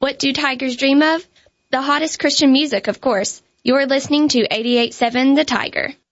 What do tigers dream of? The hottest Christian music, of course. You're listening to 88.7 The Tiger.